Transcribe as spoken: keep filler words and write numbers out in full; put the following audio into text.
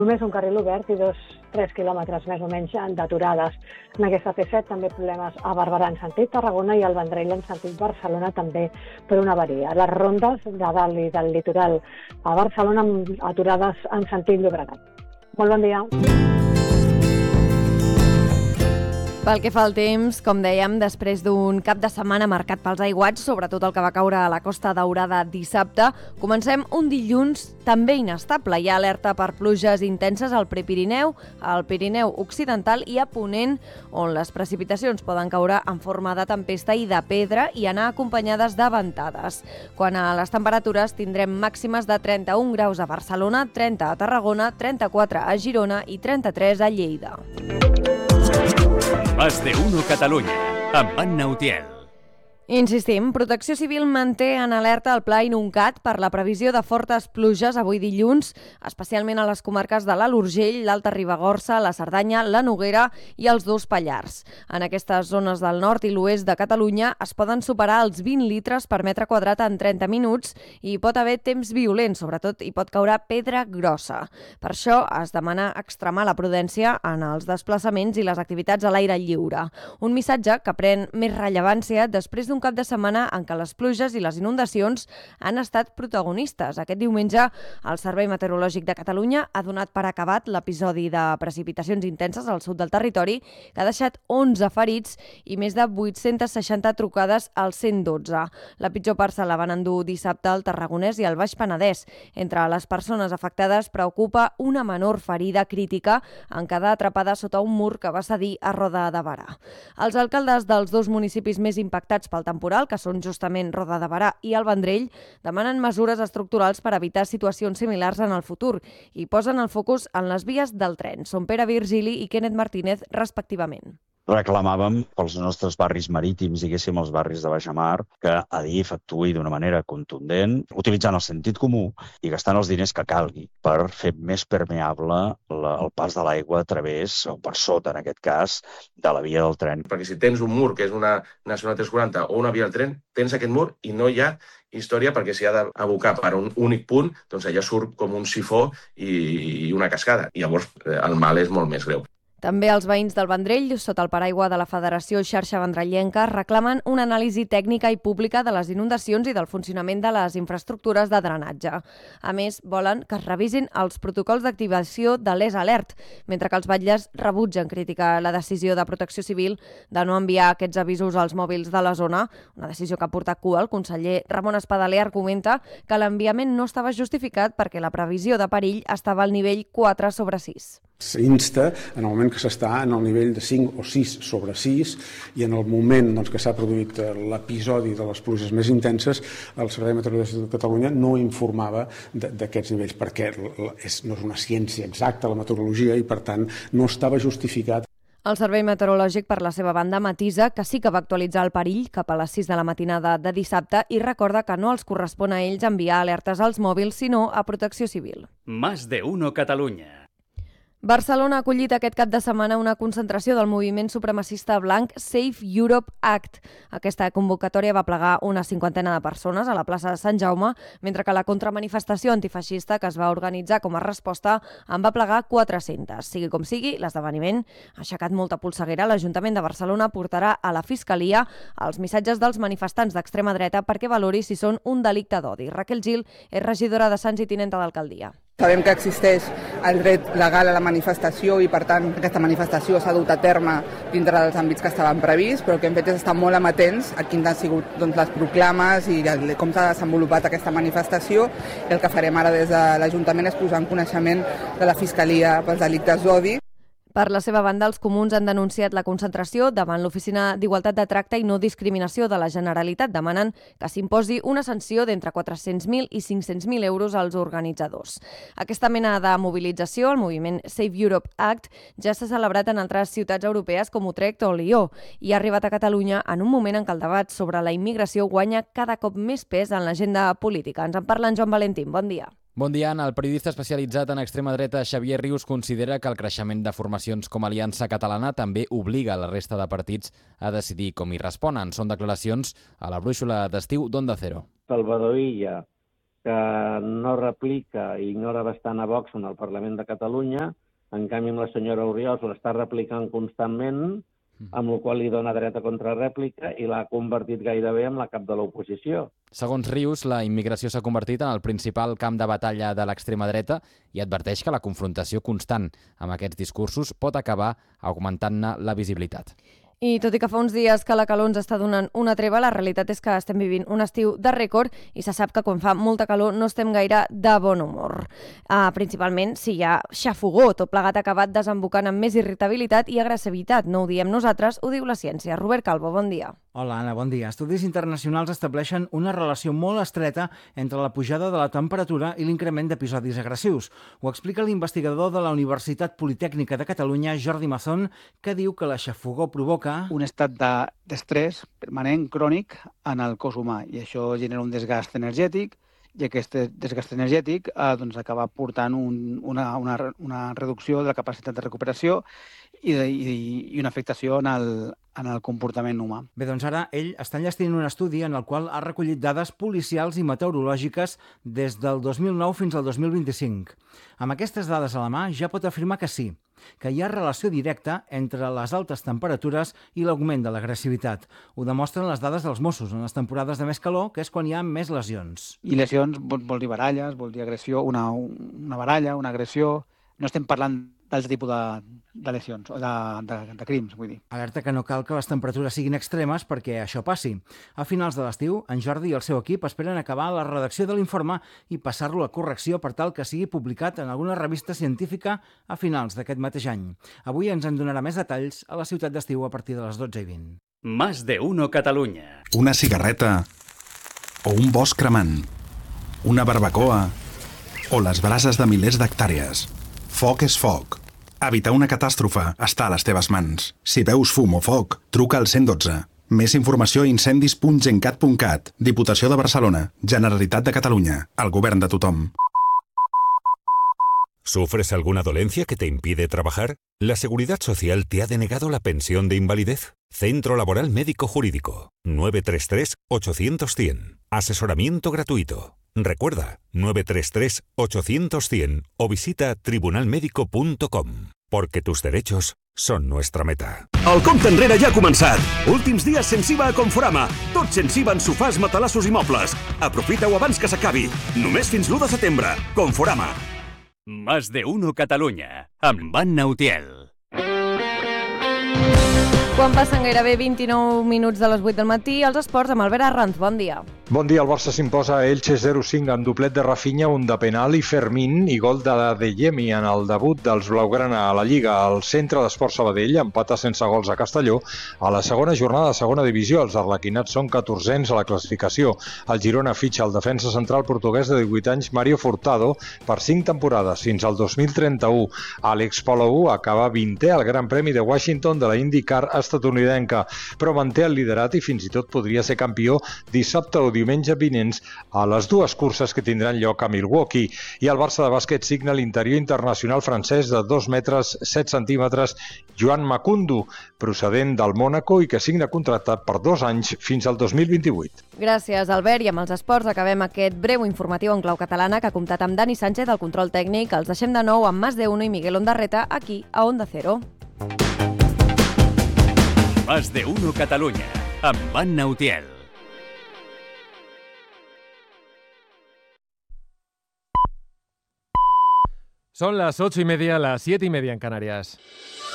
Només un carril obert i dos, tres quilòmetres més o menys d'aturades. En aquesta T set també problemes a Barberà en sentit Tarragona i al Vendrell en sentit Barcelona també per una avaria. Les rondes de dalt i del litoral a Barcelona amb aturades en sentit Llobregat. Molt bon dia. Pel que fa al temps, com dèiem, després d'un cap de setmana marcat pels aiguats, sobretot el que va caure a la Costa Daurada dissabte, comencem un dilluns també inestable. Hi ha alerta per pluges intenses al Prepirineu, al Pirineu Occidental i a Ponent, on les precipitacions poden caure en forma de tempesta i de pedra i anar acompanyades de ventades. Quant a les temperatures, tindrem màximes de trenta-un graus a Barcelona, trenta a Tarragona, trenta-quatre a Girona i trenta-tres a Lleida. Más de uno Catalunya, amb Anna Utiel. Insistim, Protecció Civil manté en alerta el Pla Inuncat per la previsió de fortes pluges avui dilluns, especialment a les comarques de l'Alt Urgell, l'Alta Ribagorça, la Cerdanya, la Noguera i els dos Pallars. En aquestes zones del nord i l'oest de Catalunya es poden superar els vint litres per metre quadrat en trenta minuts i hi pot haver temps violent, sobretot hi pot caure pedra grossa. Per això es demana extremar la prudència en els desplaçaments i les activitats a l'aire lliure. Un missatge que pren més rellevància després d'un cap de setmana en què les pluges i les inundacions han estat protagonistes. Aquest diumenge, el Servei Meteorològic de Catalunya ha donat per acabat l'episodi de precipitacions intenses al sud del territori, que ha deixat onze ferits i més de vuit-centes seixanta trucades al cent dotze. La pitjor part se la van endur dissabte al Tarragonès i al Baix Penedès. Entre les persones afectades preocupa una menor ferida crítica en quedar atrapada sota un mur que va cedir a Roda de Berà. Els alcaldes dels dos municipis més impactats pel temporal, que són justament Roda de Berà i el Vendrell, demanen mesures estructurals per evitar situacions similars en el futur i posen el focus en les vies del tren. Són Pere Virgili i Kenneth Martínez, respectivament. Reclamàvem pels nostres barris marítims, diguéssim, els barris de Baixamar, que Adif actuï d'una manera contundent, utilitzant el sentit comú i gastant els diners que calgui per fer més permeable la, el pas de l'aigua a través, o per sota, en aquest cas, de la via del tren. Perquè si tens un mur, que és una Nacional tres quaranta o una via del tren, tens aquest mur i no hi ha història perquè s'hi ha d'abocar per un únic punt, doncs allà surt com un sifó i, i una cascada. I llavors el mal és molt més greu. També els veïns del Vendrell, sota el paraigua de la Federació Xarxa Vendrellenca, reclamen una anàlisi tècnica i pública de les inundacions i del funcionament de les infraestructures de drenatge. A més, volen que es revisin els protocols d'activació de l'E S Alert, mentre que els batlles rebutgen criticar la decisió de Protecció Civil de no enviar aquests avisos als mòbils de la zona, una decisió que ha portat cua. El conseller Ramon Espadaler argumenta que l'enviament no estava justificat perquè la previsió de perill estava al nivell quatre sobre sis. S'insta en el moment que s'està en el nivell de cinc o sis sobre sis i en el moment doncs, que s'ha produït l'episodi de les pluges més intenses, el Servei Meteorològic de Catalunya no informava d'aquests nivells perquè és, no és una ciència exacta la meteorologia i per tant no estava justificat. El Servei Meteorològic, per la seva banda, matisa que sí que va actualitzar el perill cap a les sis de la matinada de dissabte i recorda que no els correspon a ells enviar alertes als mòbils, sinó a Protecció Civil. Más de uno Catalunya. Barcelona ha acollit aquest cap de setmana una concentració del moviment supremacista blanc Safe Europe Act. Aquesta convocatòria va plegar una cinquantena de persones a la plaça de Sant Jaume, mentre que la contramanifestació antifeixista que es va organitzar com a resposta en va plegar quatre-centes. Sigui com sigui, l'esdeveniment ha aixecat molta polseguera. L'Ajuntament de Barcelona portarà a la Fiscalia els missatges dels manifestants d'extrema dreta perquè valori si són un delicte d'odi. Raquel Gil és regidora de Sants i tinenta d'alcaldia. Sabem que existeix el dret legal a la manifestació i, per tant, aquesta manifestació s'ha dut a terme dintre dels àmbits que estaven prevists, però el que hem fet és estar molt amatents a quins han sigut doncs, les proclames i com s'ha desenvolupat aquesta manifestació. I el que farem ara des de l'Ajuntament és posar en coneixement de la Fiscalia pels delictes d'odi. Per la seva banda, els comuns han denunciat la concentració davant l'Oficina d'Igualtat de Tracte i No Discriminació de la Generalitat. Demanen que s'imposi una sanció d'entre quatre-cents mil i cinc-cents mil euros als organitzadors. Aquesta mena de mobilització, el moviment Save Europe Act, ja s'ha celebrat en altres ciutats europees com Utrecht o Lió i ha arribat a Catalunya en un moment en què el debat sobre la immigració guanya cada cop més pes en l'agenda política. Ens en parla en Joan Valentín. Bon dia. Bon dia, Anna. El periodista especialitzat en extrema dreta Xavier Rius considera que el creixement de formacions com Aliança Catalana també obliga la resta de partits a decidir com hi responen. Són declaracions a la brúixola d'estiu d'Onda Cero. Salvador Illa que no replica i ignora bastant a Vox en el Parlament de Catalunya, en canvi amb la senyora Oriols l'està replicant constantment, amb la qual li dona dret a contrarèplica i l'ha convertit gairebé en la cap de l'oposició. Segons Rius, la immigració s'ha convertit en el principal camp de batalla de l'extrema dreta i adverteix que la confrontació constant amb aquests discursos pot acabar augmentant-ne la visibilitat. I tot i que fa uns dies que la calor ens està donant una treva, la realitat és que estem vivint un estiu de rècord i se sap que quan fa molta calor no estem gaire de bon humor. Uh, principalment si hi ha xafogó, tot plegat acabat desembocant amb més irritabilitat i agressivitat. No ho diem nosaltres, ho diu la ciència. Robert Calvo, bon dia. Hola, Anna, bon dia. Estudis internacionals estableixen una relació molt estreta entre la pujada de la temperatura i l'increment d'episodis agressius. Ho explica l'investigador de la Universitat Politècnica de Catalunya, Jordi Mazón, que diu que la xafogó provoca un estat d'estrès permanent, crònic, en el cos humà, i això genera un desgast energètic, i aquest desgast energètic eh, doncs, acaba portant un, una, una, una reducció de la capacitat de recuperació i, de, i, i una afectació en el, en el comportament humà. Bé, doncs ara ell està enllestint un estudi en el qual ha recollit dades policials i meteorològiques des del dos mil nou fins al dos mil vint-i-cinc. Amb aquestes dades a la mà ja pot afirmar que sí, que hi ha relació directa entre les altes temperatures i l'augment de l'agressivitat. Ho demostren les dades dels Mossos en les temporades de més calor, que és quan hi ha més lesions. I lesions vol, vol dir baralles, vol dir agressió, una, una baralla, una agressió. No estem parlant d'altre tipus de, de lesions o de, de, de crims, vull dir. Alerta que no cal que les temperatures siguin extremes perquè això passi. A finals de l'estiu, en Jordi i el seu equip esperen acabar la redacció de l'informe i passar-lo a correcció per tal que sigui publicat en alguna revista científica a finals d'aquest mateix any. Avui ens en donarà més detalls a la ciutat d'estiu a partir de les dotze i vint. Más de uno Catalunya. Una cigarreta o un bosc cremant, una barbacoa o les brases de milers d'hectàrees. Foc és foc. Evitar una catàstrofe està a les teves mans. Si veus fum o foc, truca al cent dotze. Més informació a incendis punt gencat punt cat. Diputació de Barcelona. Generalitat de Catalunya. El govern de tothom. ¿Sufres alguna dolencia que te impide trabajar? La Seguridad Social te ha denegado la pensión de invalidez. Centro Laboral Médico Jurídico. nueve tres tres, ochocientos, cien. Asesoramiento gratuito. Recuerda, nueve tres tres, ochocientos, cien o visita tribunal médico punto com. Porque tus derechos són nostra meta. El compte enrere ja ha començat. Últims dies sense I V A a Conforama. Tot sense I V A en sofàs, matalassos i mobles. Aprofita-ho abans que s'acabi. Només fins l'u de setembre. Conforama. Más de uno Catalunya, amb Anna Utiel. Quan passen gairebé vint-i-nou minuts de les vuit del matí, els esports amb Albert Arranz. Bon dia. Bon dia, el Barça s'imposa a Elche zero cinc en doblet de Rafinha, un de penal i Fermín i gol de Adeyemi en el debut dels blaugrana a la Lliga. El Centre d'Esport Sabadell empata sense gols a Castelló a la segona jornada de segona divisió. Els arlequinats són catorzens a la classificació. El Girona fitxa el defensa central portuguès de divuit anys Mario Furtado per cinc temporades fins al dos mil trenta-u. Àlex Palou acaba vintè al Gran Premi de Washington de la IndyCar estatunidenca, però manté el liderat i fins i tot podria ser campió dissabte o diumenge vinents a les dues curses que tindran lloc a Milwaukee. I el Barça de bàsquet signa l'interior internacional francès de dos metres set centímetres Joan Makundu, procedent del Mònaco i que signa contractat per dos anys fins al dos mil vint-i-vuit. Gràcies, Albert. I amb els esports acabem aquest breu informatiu en clau catalana que ha comptat amb Dani Sánchez, del control tècnic. Els deixem de nou amb Más de Uno i Miguel Ondarreta aquí a Onda Cero. Más de uno Catalunya, amb Anna Utiel. Son las ocho y media, las siete y media en Canarias.